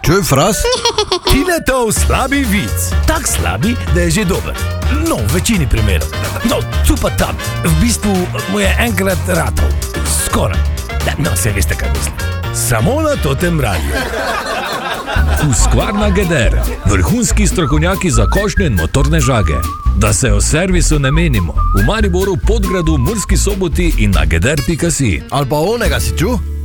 Čuj, Fras? Tiletov slabi vic. Tak slabi, da je že dober. No, v večini primerov. No, tu pa tam. V bistvu mu je enkrat ratov. Skoraj. No, se veste, kaj mislim. Samo na totem radiju. Husqvarna Geder. Vrhunski strokovnjaki za košnje in motorne žage. Da se o servisu ne menimo. V Mariboru, Podgradu, Murski Soboti in na geder.si. Ali pa onega si čuj?